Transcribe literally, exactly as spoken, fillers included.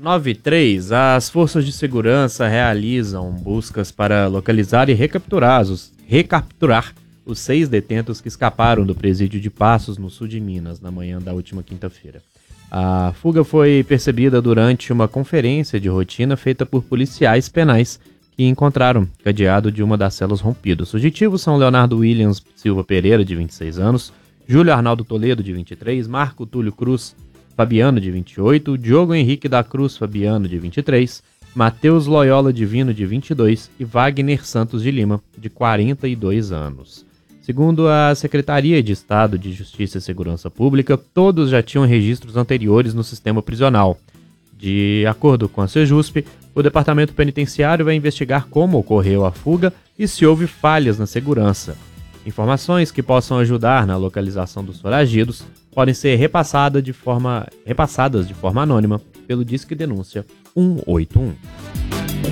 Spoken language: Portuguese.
nove e três, as forças de segurança realizam buscas para localizar e recapturar os, recapturar os seis detentos que escaparam do presídio de Passos, no sul de Minas, na manhã da última quinta-feira. A fuga foi percebida durante uma conferência de rotina feita por policiais penais que encontraram cadeado de uma das celas rompido. Os fugitivos são Leonardo Williams Silva Pereira, de vinte e seis anos, Júlio Arnaldo Toledo, de vinte e três, Marco Túlio Cruz Fabiano, de vinte e oito, Diogo Henrique da Cruz Fabiano, de vinte e três, Matheus Loyola Divino, de vinte e dois e Wagner Santos de Lima, de quarenta e dois anos. Segundo a Secretaria de Estado de Justiça e Segurança Pública, todos já tinham registros anteriores no sistema prisional. De acordo com a Sejusp, o Departamento Penitenciário vai investigar como ocorreu a fuga e se houve falhas na segurança. Informações que possam ajudar na localização dos foragidos podem ser repassadas de forma, repassadas de forma anônima pelo Disque Denúncia um oito um.